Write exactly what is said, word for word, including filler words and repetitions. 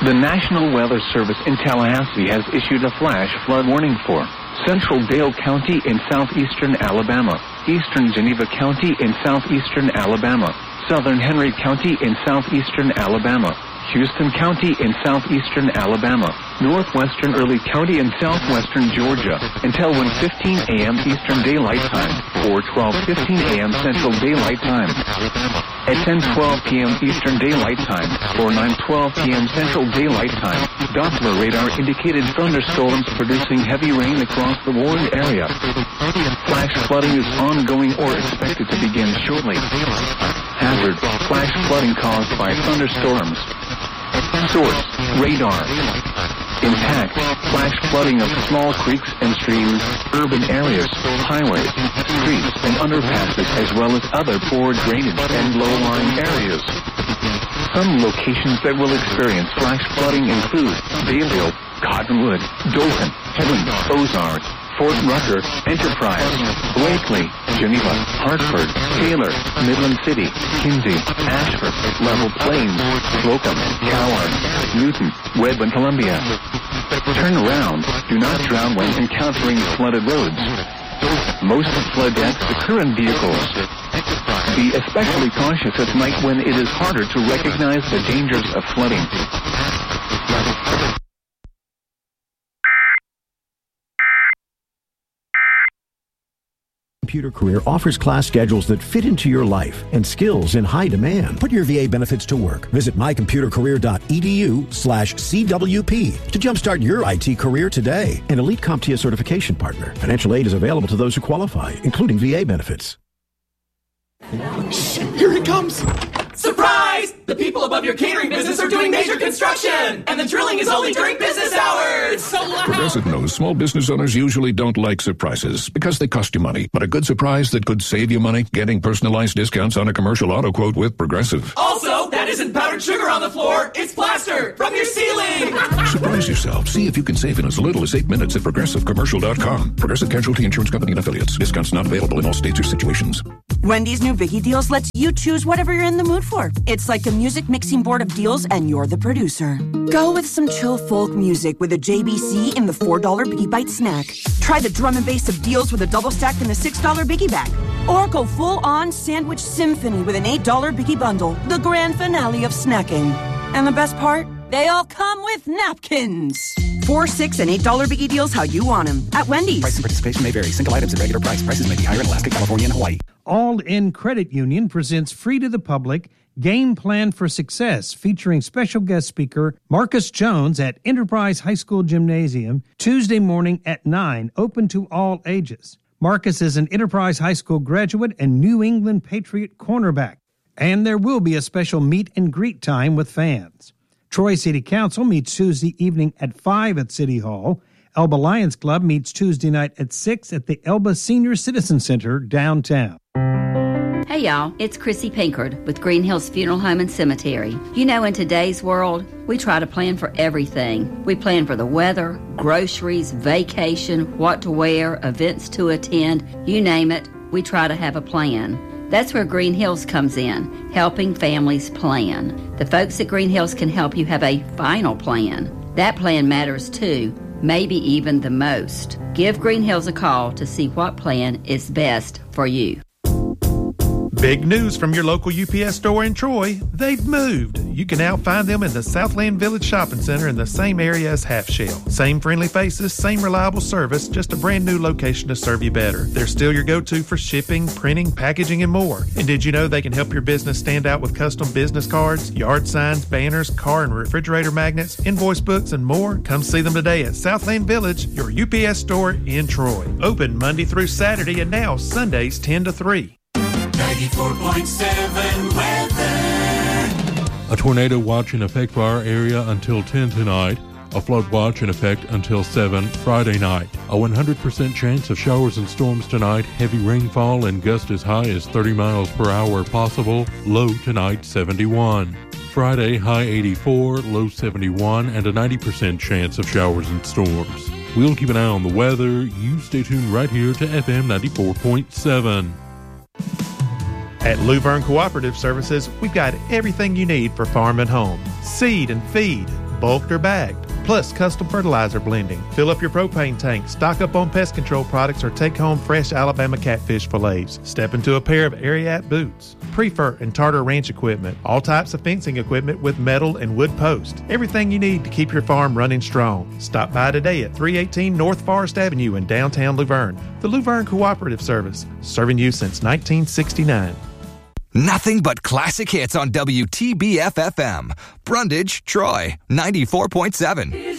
The National Weather Service in Tallahassee has issued a flash flood warning for Central Dale County in southeastern Alabama, eastern Geneva County in southeastern Alabama, southern Henry County in southeastern Alabama, Houston County in southeastern Alabama, northwestern Early County in southwestern Georgia until one fifteen a.m. Eastern Daylight Time or twelve fifteen a.m. Central Daylight Time. At ten twelve p.m. Eastern Daylight Time or nine twelve p.m. Central Daylight Time, Doppler radar indicated thunderstorms producing heavy rain across the warned area. Flash flooding is ongoing or expected to begin shortly. Hazard: flash flooding caused by thunderstorms. Source: radar. Impact: flash flooding of small creeks and streams, urban areas, highways, streets, and underpasses, as well as other poor drainage and low-lying areas. Some locations that will experience flash flooding include Valeville, Cottonwood, Dothan, Heaven, Ozarks, Fort Rucker, Enterprise, Blakely, Geneva, Hartford, Taylor, Midland City, Kinsey, Ashford, Level Plains, Slocum, Coward, Newton, Webb, and Columbia. Turn around. Do not drown when encountering flooded roads. Most flood deaths occur in vehicles. Be especially cautious at night when it is harder to recognize the dangers of flooding. Computer Career offers class schedules that fit into your life and skills in high demand. Put your V A benefits to work. Visit mycomputercareer.edu slash CWP to jumpstart your I T career today. An elite CompTIA certification partner. Financial aid is available to those who qualify, including V A benefits. Shh, here it comes! Surprise! The people above your catering business are doing major construction, and the drilling is only during business hours. It's so loud. Progressive knows small business owners usually don't like surprises because they cost you money. But a good surprise that could save you money, getting personalized discounts on a commercial auto quote with Progressive. Also, that isn't powdered sugar on the floor. It's plaster from your ceiling. Surprise yourself. See if you can save in as little as eight minutes at progressive commercial dot com. Progressive Casualty Insurance Company and Affiliates. Discounts not available in all states or situations. Wendy's new Biggie Deals lets you choose whatever you're in the mood for. It's like a music mixing board of deals, and you're the producer. Go with some chill folk music with a J B C in the four dollar Biggie Bite snack. Try the drum and bass of deals with a double stack in the six dollar Biggie Bag. Or go full-on sandwich symphony with an eight dollar Biggie Bundle, the grand finale of snacking. And the best part? They all come with napkins. Four, six, and eight dollar Biggie Deals how you want them at Wendy's. Price and participation may vary. Single items at regular price. Prices may be higher in Alaska, California, and Hawaii. All In Credit Union presents free to the public Game Plan for Success, featuring special guest speaker Marcus Jones at Enterprise High School Gymnasium, Tuesday morning at nine, open to all ages. Marcus is an Enterprise High School graduate and New England Patriot cornerback. And there will be a special meet and greet time with fans. Troy City Council meets Tuesday evening at five at City Hall. Elba Lions Club meets Tuesday night at six at the Elba Senior Citizen Center downtown. Hey y'all, it's Chrissy Pinkard with Green Hills Funeral Home and Cemetery. You know, in today's world, we try to plan for everything. We plan for the weather, groceries, vacation, what to wear, events to attend, you name it, we try to have a plan. That's where Green Hills comes in, helping families plan. The folks at Green Hills can help you have a final plan. That plan matters too, maybe even the most. Give Green Hills a call to see what plan is best for you. Big news from your local U P S store in Troy. They've moved. You can now find them in the Southland Village Shopping Center in the same area as Half Shell. Same friendly faces, same reliable service, just a brand new location to serve you better. They're still your go-to for shipping, printing, packaging, and more. And did you know they can help your business stand out with custom business cards, yard signs, banners, car and refrigerator magnets, invoice books, and more? Come see them today at Southland Village, your U P S store in Troy. Open Monday through Saturday and now Sundays ten to three. ninety-four point seven weather. A tornado watch in effect for our area until ten tonight. A flood watch in effect until seven Friday night. A one hundred percent chance of showers and storms tonight. Heavy rainfall and gusts as high as thirty miles per hour possible. Low tonight seventy-one. Friday high eighty-four, low seventy-one, and a ninety percent chance of showers and storms. We'll keep an eye on the weather. You stay tuned right here to F M ninety-four point seven. At Luverne Cooperative Services, we've got everything you need for farm and home. Seed and feed, bulked or bagged. Plus custom fertilizer blending. Fill up your propane tank, stock up on pest control products, or take home fresh Alabama catfish fillets. Step into a pair of Ariat boots, Prefer and Tartar Ranch equipment, all types of fencing equipment with metal and wood posts. Everything you need to keep your farm running strong. Stop by today at three eighteen North Forest Avenue in downtown Luverne. The Luverne Cooperative Service, serving you since nineteen sixty-nine. Nothing but classic hits on W T B F F M. Brundage, Troy, ninety-four point seven.